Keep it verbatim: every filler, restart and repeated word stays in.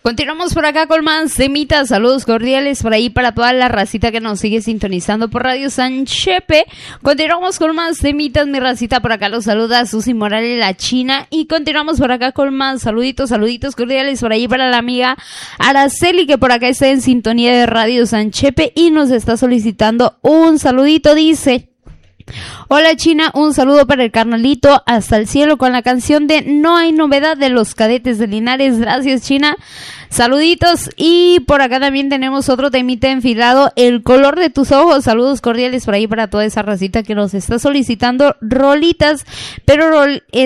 Continuamos por acá con más temitas, saludos cordiales por ahí para toda la racita que nos sigue sintonizando por Radio San Chepe. Continuamos con más temitas, mi racita, por acá los saluda Susi Morales, la China, y continuamos por acá con más saluditos, saluditos cordiales por ahí para la amiga Araceli, que por acá está en sintonía de Radio San Chepe y nos está solicitando un saludito, dice: hola China, un saludo para el carnalito hasta el cielo con la canción de No hay novedad de los Cadetes de Linares. Gracias, China, saluditos. Y por acá también tenemos otro temita enfilado, El color de tus ojos. Saludos cordiales por ahí para toda esa racita que nos está solicitando rolitas, pero rol